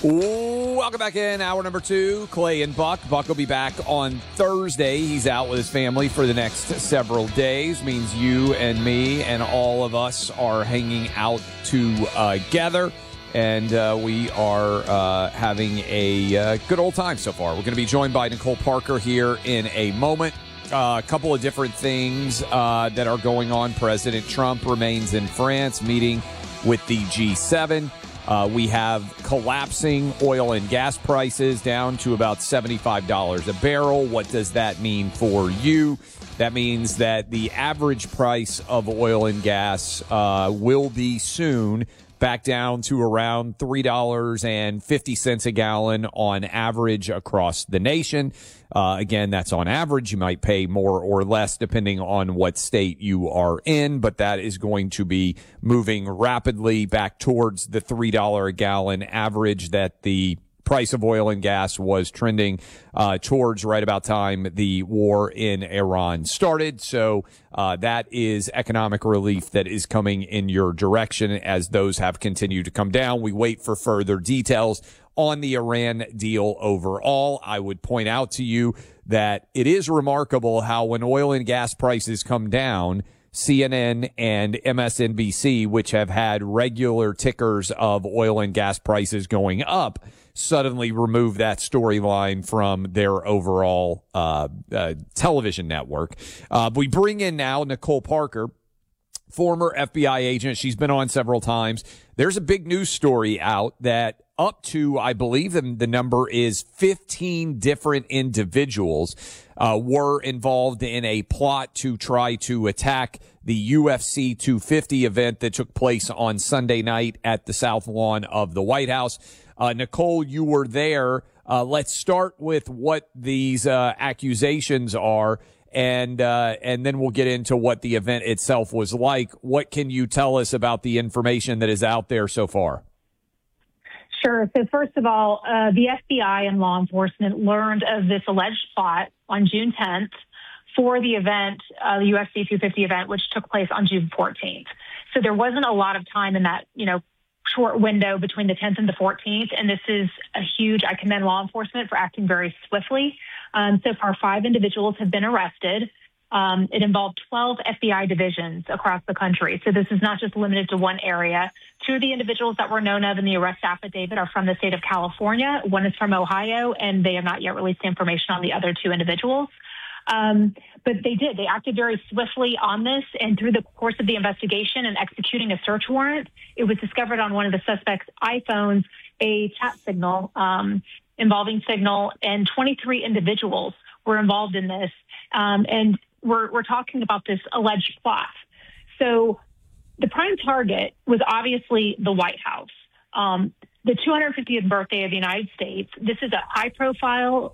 Welcome back in. Hour number 2, Clay and Buck. Buck will be back on Thursday. He's out with his family for the next several days. Means you and me and all of us are hanging out together. And we are having a good old time so far. We're going to be joined by Nicole Parker here in a moment. A couple of different things that are going on. President Trump remains in France meeting with the G7. We have collapsing oil and gas prices down to about $75 a barrel. What does that mean for you? That means that the average price of oil and gas will be soon back down to around $3.50 a gallon on average across the nation. Again, that's on average. You might pay more or less depending on what state you are in, but that is going to be moving rapidly back towards the $3 a gallon average that the price of oil and gas was trending towards right about time the war in Iran started. So that is economic relief that is coming in your direction as those have continued to come down. We wait for further details on the Iran deal overall. I would point out to you that it is remarkable how when oil and gas prices come down, CNN and MSNBC, which have had regular tickers of oil and gas prices going up, suddenly remove that storyline from their overall television network. We bring in now Nicole Parker, former FBI agent. She's been on several times. There's a big news story out that up to, I believe the number is 15 different individuals were involved in a plot to try to attack the UFC 250 event that took place on Sunday night at the South Lawn of the White House. Nicole, you were there. Let's start with what these accusations are, and then we'll get into what the event itself was like. What can you tell us about the information that is out there so far? Sure. So first of all, the FBI and law enforcement learned of this alleged plot on June 10th for the event, the UFC 250 event, which took place on June 14th. So there wasn't a lot of time in that, short window between the 10th and the 14th. And this is a huge, I commend law enforcement for acting very swiftly. So far, 5 individuals have been arrested. It involved 12 FBI divisions across the country. So this is not just limited to one area. 2 of the individuals that were known of in the arrest affidavit are from the state of California. One is from Ohio, and they have not yet released information on the other 2 individuals. But they acted very swiftly on this. And through the course of the investigation and executing a search warrant, it was discovered on one of the suspects' iPhones, a chat signal involving Signal, and 23 individuals were involved in this. And we're talking about this alleged plot. So the prime target was obviously the White House. The 250th birthday of the United States. This is a high-profile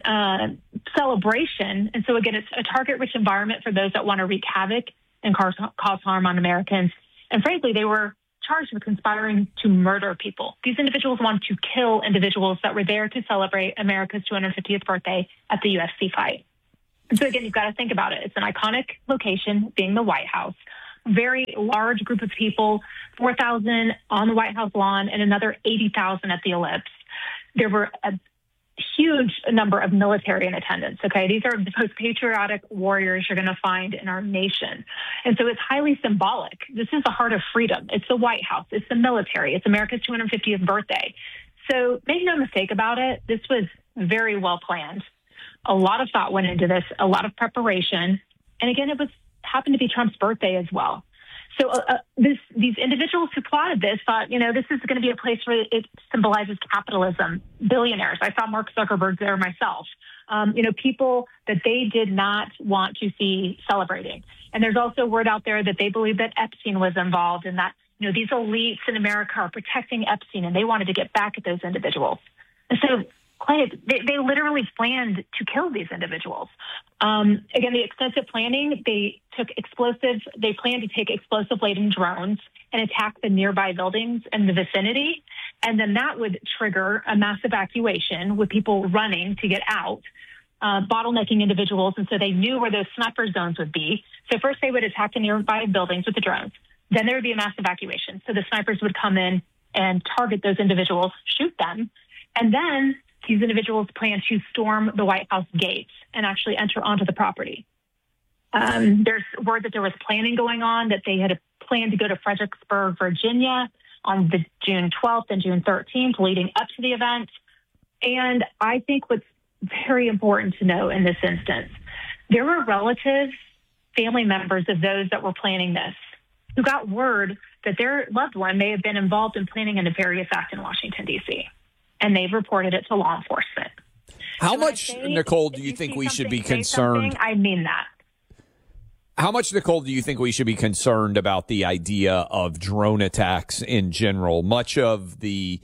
celebration. And so, again, it's a target-rich environment for those that want to wreak havoc and cause harm on Americans. And frankly, they were charged with conspiring to murder people. These individuals wanted to kill individuals that were there to celebrate America's 250th birthday at the UFC fight. And so, again, you've got to think about it. It's an iconic location, being the White House. Very large group of people, 4,000 on the White House lawn and another 80,000 at the Ellipse. There were a huge number of military in attendance, okay? These are the most patriotic warriors you're going to find in our nation. And so it's highly symbolic. This is the heart of freedom. It's the White House. It's the military. It's America's 250th birthday. So make no mistake about it, this was very well planned. A lot of thought went into this, a lot of preparation. And again, it happened to be Trump's birthday as well. So these individuals who plotted this thought, this is going to be a place where it symbolizes capitalism, billionaires. I saw Mark Zuckerberg there myself. People that they did not want to see celebrating. And there's also word out there that they believe that Epstein was involved and that, these elites in America are protecting Epstein and they wanted to get back at those individuals. And so, Clay, they literally planned to kill these individuals. Again, the extensive planning, they planned to take explosive-laden drones and attack the nearby buildings in the vicinity. And then that would trigger a mass evacuation with people running to get out, bottlenecking individuals. And so they knew where those sniper zones would be. So first they would attack the nearby buildings with the drones. Then there would be a mass evacuation. So the snipers would come in and target those individuals, shoot them. And then these individuals plan to storm the White House gates and actually enter onto the property. There's word that there was planning going on, that they had planned to go to Fredericksburg, Virginia on the June 12th and June 13th leading up to the event. And I think what's very important to know in this instance, there were relatives, family members of those that were planning this who got word that their loved one may have been involved in planning a nefarious act in Washington, D.C., and they've reported it to law enforcement. How much, Nicole, do you think we should be concerned? I mean that. How much, Nicole, do you think we should be concerned about the idea of drone attacks in general? Much of the,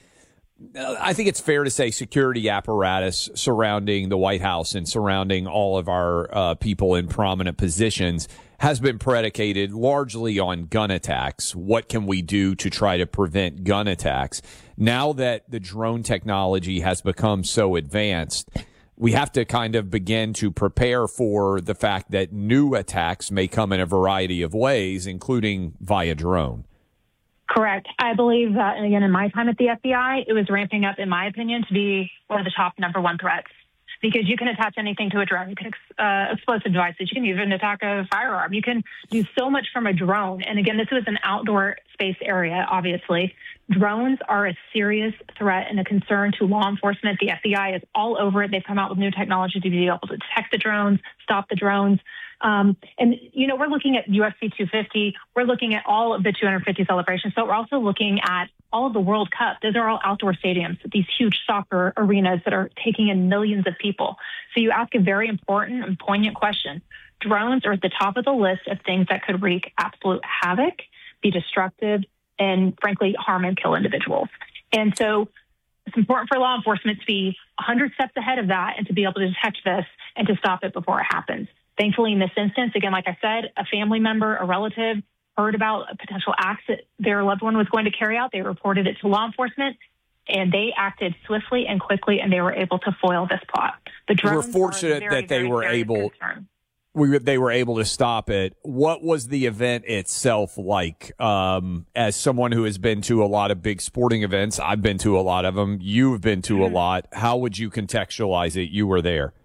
I think it's fair to say, security apparatus surrounding the White House and surrounding all of our people in prominent positions has been predicated largely on gun attacks. What can we do to try to prevent gun attacks? Now that the drone technology has become so advanced, we have to kind of begin to prepare for the fact that new attacks may come in a variety of ways, including via drone. Correct. I believe that, and again, in my time at the FBI, it was ramping up, in my opinion, to be one of the top number one threats. Because you can attach anything to a drone. You can explosive devices. You can even attack a firearm. You can do so much from a drone. And again, this was an outdoor space area, obviously. Drones are a serious threat and a concern to law enforcement. The FBI is all over it. They've come out with new technology to be able to detect the drones, stop the drones. And, you know, we're looking at UFC 250. We're looking at all of the 250 celebrations. So we're also looking at all of the World Cup. Those are all outdoor stadiums, these huge soccer arenas that are taking in millions of people. So you ask a very important and poignant question. Drones are at the top of the list of things that could wreak absolute havoc, be destructive, and frankly, harm and kill individuals. And so it's important for law enforcement to be 100 steps ahead of that and to be able to detect this and to stop it before it happens. Thankfully, in this instance, again, like I said, a family member, a relative, heard about a potential act that their loved one was going to carry out. They reported it to law enforcement, and they acted swiftly and quickly, and they were able to foil this plot. The drones we're fortunate very, that they were able. Concern. They were able to stop it. What was the event itself like? As someone who has been to a lot of big sporting events, I've been to a lot of them. You've been to a lot. How would you contextualize it? You were there.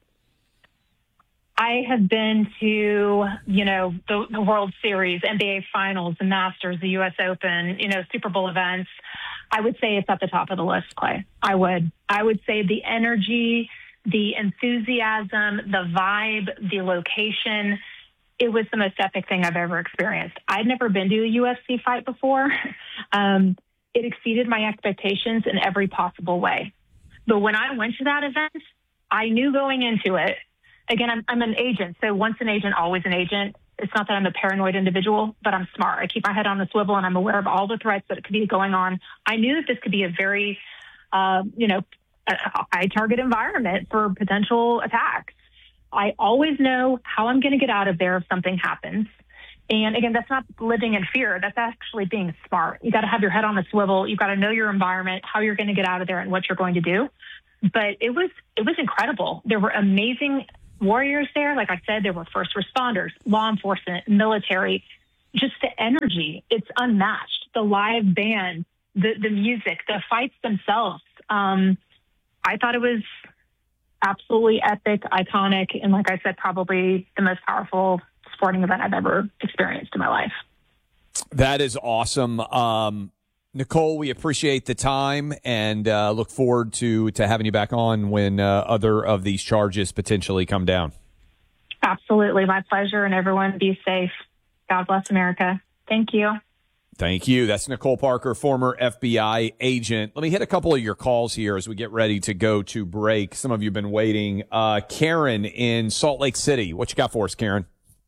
I have been to, you know, the World Series, NBA Finals, the Masters, the U.S. Open, you know, Super Bowl events. I would say it's at the top of the list, Clay. I would say the energy, the enthusiasm, the vibe, the location, it was the most epic thing I've ever experienced. I'd never been to a UFC fight before. It exceeded my expectations in every possible way. But when I went to that event, I knew going into it, again, I'm an agent. So once an agent, always an agent. It's not that I'm a paranoid individual, but I'm smart. I keep my head on the swivel, and I'm aware of all the threats that could be going on. I knew that this could be a very, a high target environment for potential attacks. I always know how I'm going to get out of there if something happens. And again, that's not living in fear. That's actually being smart. You got to have your head on a swivel. You've got to know your environment, how you're going to get out of there, and what you're going to do. But it was incredible. There were amazing warriors there. Like I said, there were first responders, law enforcement, military, just the energy. It's unmatched. The live band, the music, the fights themselves. I thought it was absolutely epic, iconic, and like I said, probably the most powerful sporting event I've ever experienced in my life. That is awesome. Nicole, we appreciate the time and look forward to having you back on when other of these charges potentially come down. Absolutely. My pleasure. And everyone be safe. God bless America. Thank you. Thank you. That's Nicole Parker, former FBI agent. Let me hit a couple of your calls here as we get ready to go to break. Some of you have been waiting. Karen in Salt Lake City. What you got for us, Karen?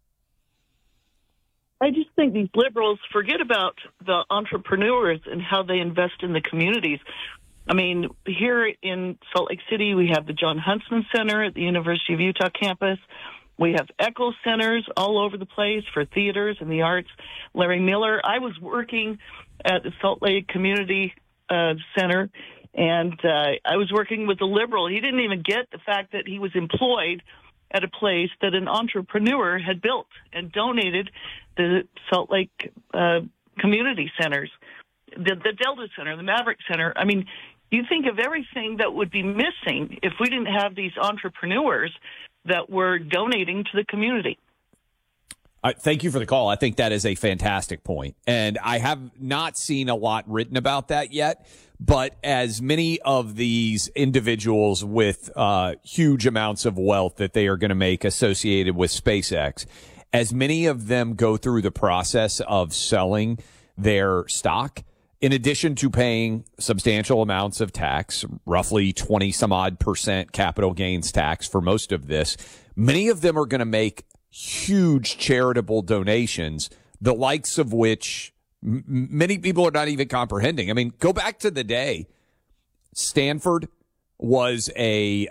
I just think these liberals forget about the entrepreneurs and how they invest in the communities. I mean, here in Salt Lake City, we have the John Huntsman Center at the University of Utah campus. We have Echo centers all over the place for theaters and the arts. Larry Miller, I was working at the Salt Lake Community Center, and I was working with a liberal. He didn't even get the fact that he was employed at a place that an entrepreneur had built and donated the Salt Lake community centers. the Delta Center, the Maverick Center. I mean, you think of everything that would be missing if we didn't have these entrepreneurs that were donating to the community. Thank you for the call. I think that is a fantastic point. And I have not seen a lot written about that yet. But as many of these individuals with huge amounts of wealth that they are going to make associated with SpaceX, as many of them go through the process of selling their stock, in addition to paying substantial amounts of tax, roughly 20 some odd % capital gains tax for most of this, many of them are going to make huge charitable donations, the likes of which many people are not even comprehending. I mean, go back to the day. Stanford was a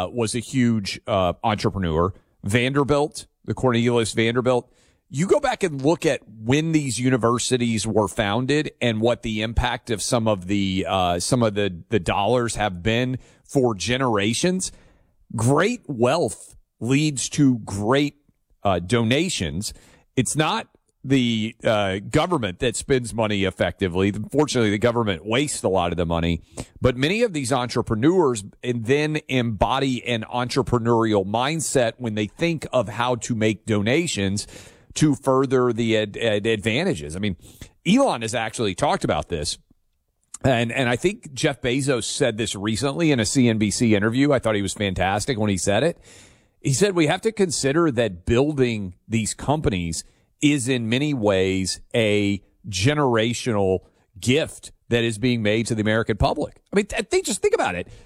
huge entrepreneur. Vanderbilt, the Cornelius Vanderbilt. You go back and look at when these universities were founded and what the impact of some of the dollars have been for generations. Great wealth leads to great donations. It's not the government that spends money effectively. Unfortunately, the government wastes a lot of the money. But many of these entrepreneurs then embody an entrepreneurial mindset when they think of how to make donations to further the advantages. I mean, Elon has actually talked about this. And I think Jeff Bezos said this recently in a CNBC interview. I thought he was fantastic when he said it. He said we have to consider that building these companies is in many ways a generational gift that is being made to the American public. I mean, just think about it.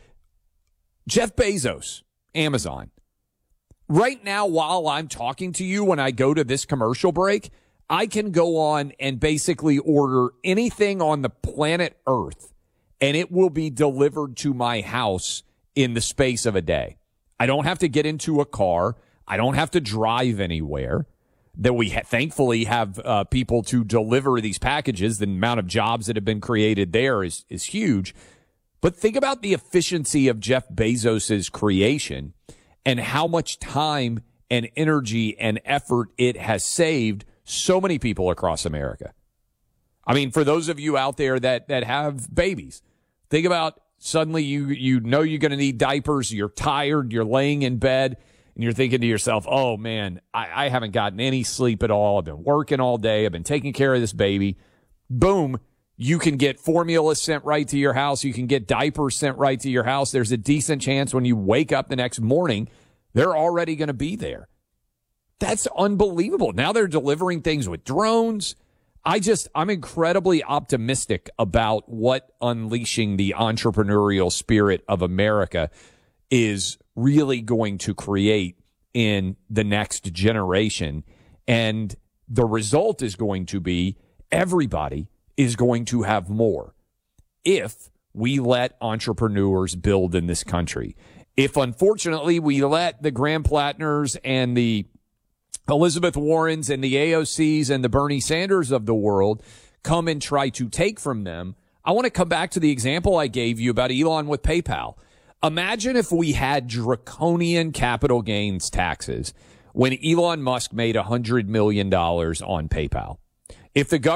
Jeff Bezos, Amazon. Right now, while I'm talking to you, when I go to this commercial break, I can go on and basically order anything on the planet Earth, and it will be delivered to my house in the space of a day. I don't have to get into a car. I don't have to drive anywhere. That we thankfully have people to deliver these packages. The amount of jobs that have been created there is huge. But think about the efficiency of Jeff Bezos's creation and how much time and energy and effort it has saved so many people across America. I mean, for those of you out there that have babies, think about suddenly you know you're going to need diapers, you're tired, you're laying in bed, and you're thinking to yourself, oh, man, I haven't gotten any sleep at all. I've been working all day. I've been taking care of this baby. Boom. You can get formula sent right to your house. You can get diapers sent right to your house. There's a decent chance when you wake up the next morning, they're already going to be there. That's unbelievable. Now they're delivering things with drones. I'm incredibly optimistic about what unleashing the entrepreneurial spirit of America is really going to create in the next generation. And the result is going to be everybody is going to have more if we let entrepreneurs build in this country. If, unfortunately, we let the Graham Plattners and the Elizabeth Warrens and the AOCs and the Bernie Sanders of the world come and try to take from them, I want to come back to the example I gave you about Elon with PayPal. Imagine if we had draconian capital gains taxes when Elon Musk made $100 million on PayPal. If the government